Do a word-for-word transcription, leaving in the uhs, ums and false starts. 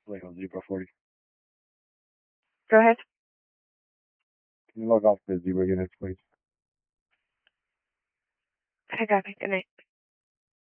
Like on Zebra forty. Go ahead. Can you log off the Zebra units, please? I got it. Good night.